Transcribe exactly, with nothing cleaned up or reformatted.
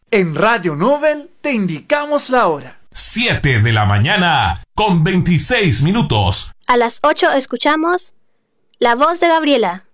En Radio Nobel te indicamos la hora. siete de la mañana con veintiséis minutos. A las ocho escuchamos La Voz de Gabriela.